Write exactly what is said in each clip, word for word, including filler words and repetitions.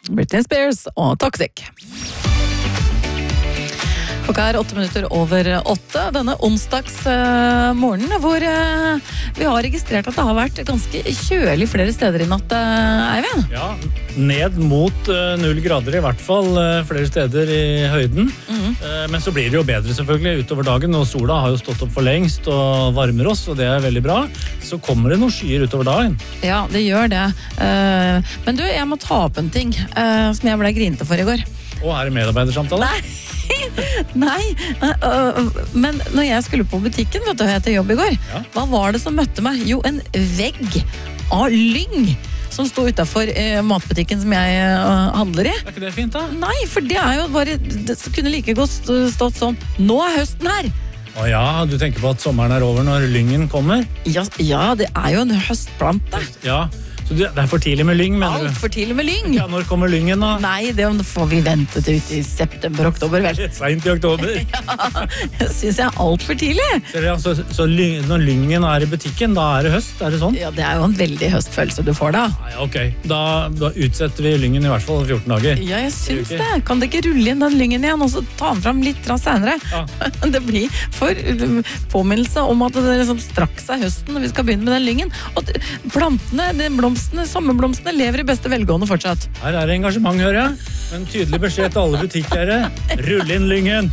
Britney Spears og Toxic. Klokka er åtte minutter over åtte, denne onsdags uh, morgen, hvor uh, vi har registrert at det har vært ganske kjølig flere steder i natt, uh, Eivind. Ja, ned mot uh, null grader i hvert fall, uh, flere steder i høyden. Mm. Uh, men så blir det jo bedre selvfølgelig utover dagen, og sola har jo stått opp for lengst og varmer oss, og det er veldig bra. Så kommer det noen skyer utover dagen. Ja, det gjør det. Uh, men du, jeg må ta opp en ting uh, som jeg ble grinte for i går. Og er det medarbeidersamtale? Nei. Nei, uh, men når jeg skulle på butikken, vet du, etter jobb i går, ja. Hva var det som møtte meg? Jo, en vegg av lyng som stod utenfor uh, matbutikken som jeg uh, handler i. Er ikke det fint da? Nei, for det er jo bare, det kunne like godt stått sånn, nå er høsten her. Å ja, du tenker på at sommeren er over når lyngen kommer? Ja, ja, det er jo en høstplante. Ja, så det er for tidlig med lyng, mener du? Alt for tidlig med lyng. Ja, når kommer lyngen da? Nei, det får vi vente til ut i september-oktober, vel? Sent i oktober. Ja, jeg synes jeg er alt for tidlig. Så, så, så ly, når lyngen er i butikken, da er det høst, er det sånn? Ja, det er jo en veldig høstfølelse du får da. Nei, ok, da, da utsetter vi lyngen i hvert fall fjorten dager. Ja, jeg synes det. Kan det ikke rulle inn den lyngen igjen, og så ta den frem litt senere? Ja. Det blir for påminnelse om at det liksom straks er høsten når vi skal begynne med den lyngen. Og plantene, de blomstene, sommerblomstene lever i beste velgående fortsatt. Her er det engasjement, hører jeg. En tydelig beskjed til alle butikkere. Rull inn lyngen!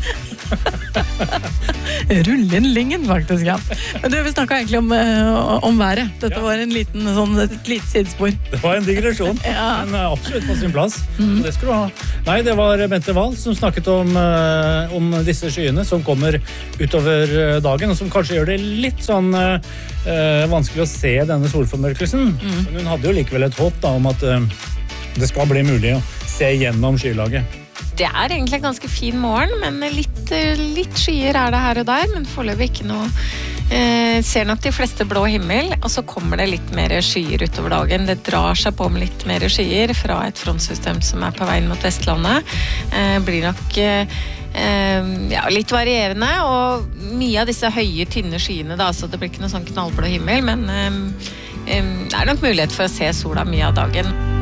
Rull inn lyngen, faktisk, ja. Men du, vi snakket egentlig om, om været. Dette ja. Var en liten, sånn, et lite sidespor. Det var en digresjon, ja. Men absolutt på sin plass. Mm. Det skulle du ha. Nei, det var Bente Wahl som snakket om, om disse skyene som kommer utover dagen, og som kanskje gjør det litt sånn uh, vanskelig å se denne solformørkelsen. Mm. Men hun hadde jo likevel et håp da, om at uh, det skal bli mulig å se gjennom skylaget. Det er egentlig en ganske fin morgen, men litt, litt skyer er det her og der, men foreløpig ikke noe. Eh, ser nok de fleste blå himmel, og så kommer det litt mer skyer utover dagen. Det drar seg på med litt mer skyer fra et frontsystem som er på veien mot Vestlandet. Eh, blir nok eh, ja, litt varierende, og mye av disse høye, tynne skyene, da, så det blir ikke noe sånn knallblå himmel, men eh, eh, det er nok mulighet for å se sola mye av dagen.